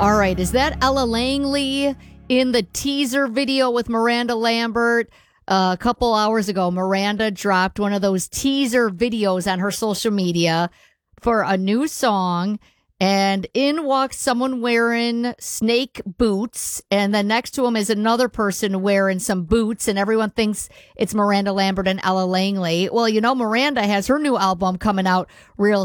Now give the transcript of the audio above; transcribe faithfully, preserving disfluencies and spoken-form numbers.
All right, is that Ella Langley in the teaser video with Miranda Lambert? Uh, a couple hours ago, Miranda dropped one of those teaser videos on her social media for a new song, and in walks someone wearing snake boots, and then next to him is another person wearing some boots, and everyone thinks it's Miranda Lambert and Ella Langley. Well, you know, Miranda has her new album coming out real